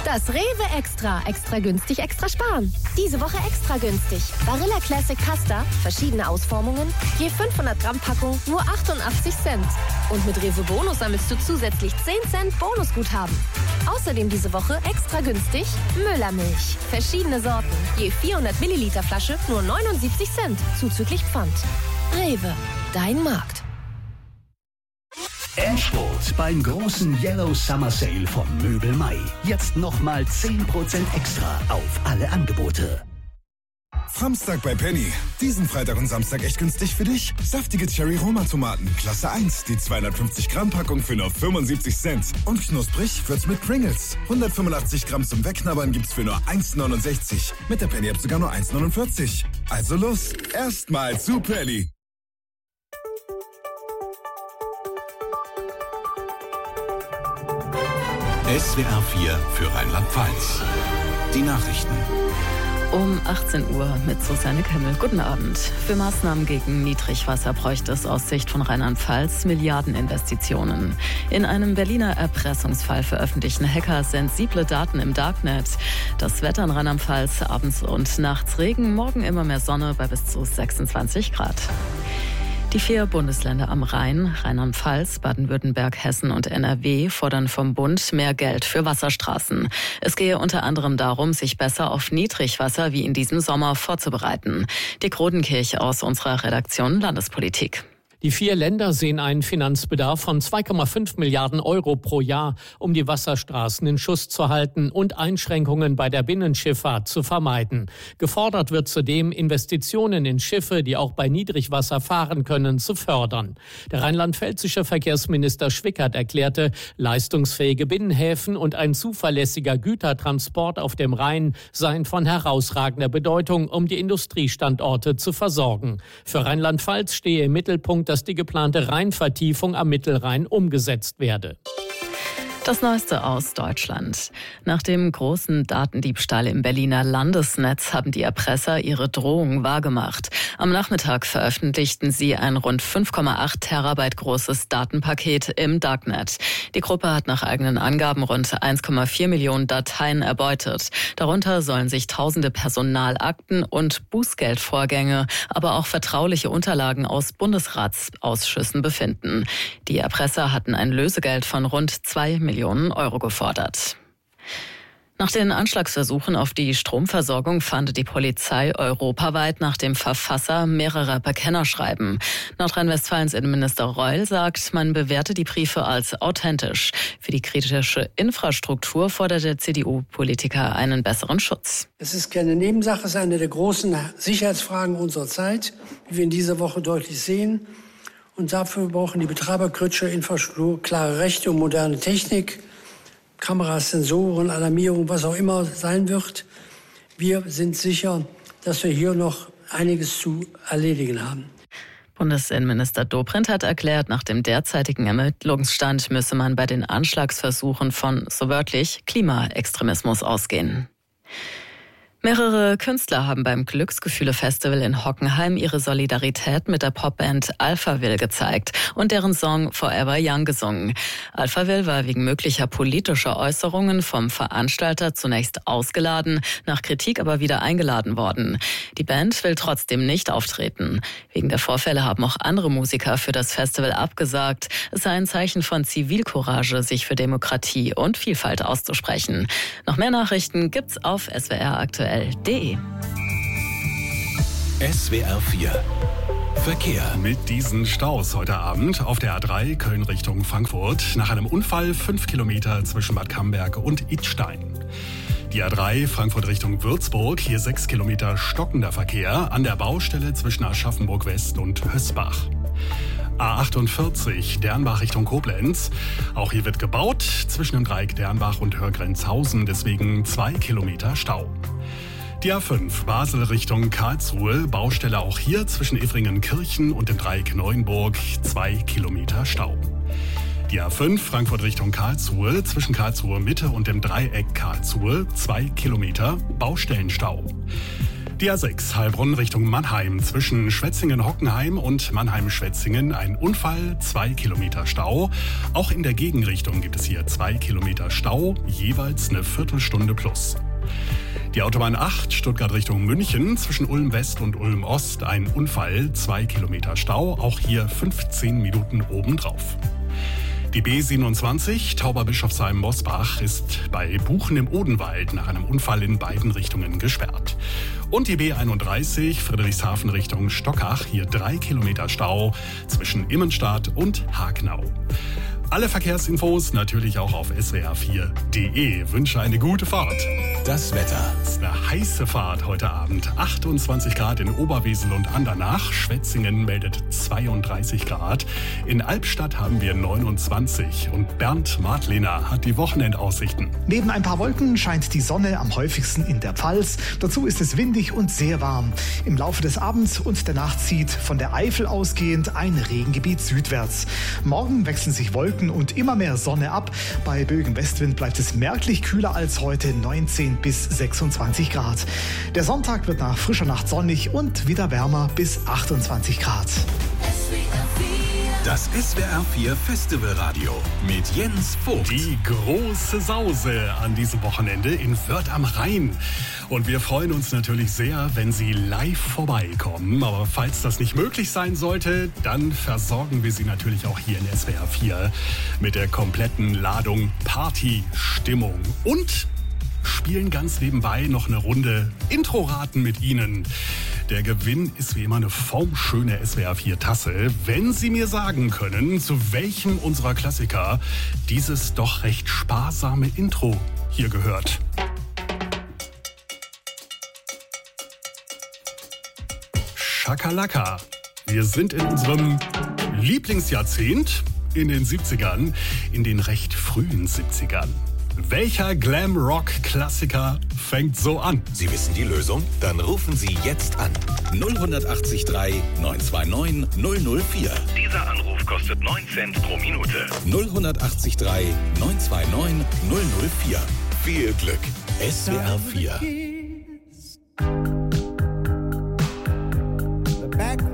Das Rewe Extra. Extra günstig, extra sparen. Diese Woche extra günstig. Barilla Classic Pasta, verschiedene Ausformungen, je 500 Gramm Packung, nur 88 Cent. Und mit Rewe Bonus sammelst du zusätzlich 10 Cent Bonusguthaben. Außerdem diese Woche extra günstig Müllermilch. Verschiedene Sorten, je 400 Milliliter Flasche, nur 79 Cent, zuzüglich Pfand. Rewe, dein Markt. Endspurt beim großen Yellow Summer Sale von Möbel Mai. Jetzt nochmal 10% extra auf alle Angebote. Samstag bei Penny. Diesen Freitag und Samstag echt günstig für dich. Saftige Cherry-Roma-Tomaten, Klasse 1. Die 250 Gramm Packung für nur 75 Cent. Und knusprig wird's mit Pringles. 185 Gramm zum Wegknabbern gibt's für nur 1,69. Mit der Penny-App sogar nur 1,49. Also los, erstmal zu Penny. SWR 4 für Rheinland-Pfalz. Die Nachrichten. Um 18 Uhr mit Susanne Kemmel. Guten Abend. Für Maßnahmen gegen Niedrigwasser bräuchte es aus Sicht von Rheinland-Pfalz Milliardeninvestitionen. In einem Berliner Erpressungsfall veröffentlichen Hacker sensible Daten im Darknet. Das Wetter in Rheinland-Pfalz, abends und nachts Regen, morgen immer mehr Sonne bei bis zu 26 Grad. Die 4 Bundesländer am Rhein, Rheinland-Pfalz, Baden-Württemberg, Hessen und NRW, fordern vom Bund mehr Geld für Wasserstraßen. Es gehe unter anderem darum, sich besser auf Niedrigwasser wie in diesem Sommer vorzubereiten. Dick Rodenkirch aus unserer Redaktion Landespolitik. Die 4 Länder sehen einen Finanzbedarf von 2,5 Milliarden Euro pro Jahr, um die Wasserstraßen in Schuss zu halten und Einschränkungen bei der Binnenschifffahrt zu vermeiden. Gefordert wird zudem, Investitionen in Schiffe, die auch bei Niedrigwasser fahren können, zu fördern. Der rheinland-pfälzische Verkehrsminister Schwickert erklärte, leistungsfähige Binnenhäfen und ein zuverlässiger Gütertransport auf dem Rhein seien von herausragender Bedeutung, um die Industriestandorte zu versorgen. Für Rheinland-Pfalz stehe im Mittelpunkt, dass die geplante Rheinvertiefung am Mittelrhein umgesetzt werde. Das Neueste aus Deutschland. Nach dem großen Datendiebstahl im Berliner Landesnetz haben die Erpresser ihre Drohung wahrgemacht. Am Nachmittag veröffentlichten sie ein rund 5,8 Terabyte großes Datenpaket im Darknet. Die Gruppe hat nach eigenen Angaben rund 1,4 Millionen Dateien erbeutet. Darunter sollen sich tausende Personalakten und Bußgeldvorgänge, aber auch vertrauliche Unterlagen aus Bundesratsausschüssen befinden. Die Erpresser hatten ein Lösegeld von rund 2 Millionen Euro gefordert. Nach den Anschlagsversuchen auf die Stromversorgung fahndet die Polizei europaweit nach dem Verfasser mehrerer Bekennerschreiben. Nordrhein-Westfalens Innenminister Reul sagt, man bewerte die Briefe als authentisch. Für die kritische Infrastruktur fordert der CDU-Politiker einen besseren Schutz. Es ist keine Nebensache, es ist eine der großen Sicherheitsfragen unserer Zeit, wie wir in dieser Woche deutlich sehen. Und dafür brauchen die Betreiber kritischer Infrastruktur klare Rechte und moderne Technik, Kameras, Sensoren, Alarmierung, was auch immer sein wird. Wir sind sicher, dass wir hier noch einiges zu erledigen haben. Bundesinnenminister Dobrindt hat erklärt, nach dem derzeitigen Ermittlungsstand müsse man bei den Anschlagsversuchen von, so wörtlich, Klimaextremismus ausgehen. Mehrere Künstler haben beim Glücksgefühle-Festival in Hockenheim ihre Solidarität mit der Popband Alphaville gezeigt und deren Song Forever Young gesungen. Alphaville war wegen möglicher politischer Äußerungen vom Veranstalter zunächst ausgeladen, nach Kritik aber wieder eingeladen worden. Die Band will trotzdem nicht auftreten. Wegen der Vorfälle haben auch andere Musiker für das Festival abgesagt. Es sei ein Zeichen von Zivilcourage, sich für Demokratie und Vielfalt auszusprechen. Noch mehr Nachrichten gibt's auf swraktuell.de. SWR 4 Verkehr. Mit diesen Staus heute Abend auf der A3 Köln Richtung Frankfurt. Nach einem Unfall 5 Kilometer zwischen Bad Camberg und Idstein. Die A3 Frankfurt Richtung Würzburg. Hier 6 Kilometer stockender Verkehr an der Baustelle zwischen Aschaffenburg West und Hösbach. A48 Dernbach Richtung Koblenz. Auch hier wird gebaut zwischen dem Dreieck Dernbach und Hörgrenzhausen. Deswegen 2 Kilometer Stau. Die A5 Basel Richtung Karlsruhe, Baustelle auch hier zwischen Evringen-Kirchen und dem Dreieck Neuenburg, 2 Kilometer Stau. Die A5 Frankfurt Richtung Karlsruhe, zwischen Karlsruhe Mitte und dem Dreieck Karlsruhe, 2 Kilometer Baustellenstau. Die A6 Heilbronn Richtung Mannheim zwischen Schwetzingen-Hockenheim und Mannheim-Schwetzingen ein Unfall, 2 Kilometer Stau. Auch in der Gegenrichtung gibt es hier 2 Kilometer Stau, jeweils eine Viertelstunde plus. Die Autobahn 8 Stuttgart Richtung München zwischen Ulm West und Ulm Ost ein Unfall, 2 Kilometer Stau, auch hier 15 Minuten obendrauf. Die B27 Tauberbischofsheim-Mosbach ist bei Buchen im Odenwald nach einem Unfall in beiden Richtungen gesperrt. Und die B31 Friedrichshafen Richtung Stockach, hier 3 Kilometer Stau zwischen Immenstadt und Hagnau. Alle Verkehrsinfos natürlich auch auf swr4.de. Wünsche eine gute Fahrt. Das Wetter. Es ist eine heiße Fahrt heute Abend. 28 Grad in Oberwesel und Andernach. Schwetzingen meldet 32 Grad. In Albstadt haben wir 29. Und Bernd Martlehner hat die Wochenendaussichten. Neben ein paar Wolken scheint die Sonne am häufigsten in der Pfalz. Dazu ist es windig und sehr warm. Im Laufe des Abends und der Nacht zieht von der Eifel ausgehend ein Regengebiet südwärts. Morgen wechseln sich Wolken und immer mehr Sonne ab. Bei böigem Westwind bleibt es merklich kühler als heute, 19 bis 26 Grad. Der Sonntag wird nach frischer Nacht sonnig und wieder wärmer bis 28 Grad. Das SWR4 Festivalradio mit Jens Vogt. Die große Sause an diesem Wochenende in Wörth am Rhein. Und wir freuen uns natürlich sehr, wenn Sie live vorbeikommen. Aber falls das nicht möglich sein sollte, dann versorgen wir Sie natürlich auch hier in SWR4 mit der kompletten Ladung Partystimmung. Und spielen ganz nebenbei noch eine Runde Intro-Raten mit Ihnen. Der Gewinn ist wie immer eine formschöne SWR4-Tasse, wenn Sie mir sagen können, zu welchem unserer Klassiker dieses doch recht sparsame Intro hier gehört. Schakalaka. Wir sind in unserem Lieblingsjahrzehnt, in den 70ern, in den recht frühen 70ern. Welcher Glam-Rock-Klassiker fängt so an? Sie wissen die Lösung? Dann rufen Sie jetzt an. 0183 929 004. Dieser Anruf kostet 9 Cent pro Minute. 0183 929 004. Viel Glück. SWR4.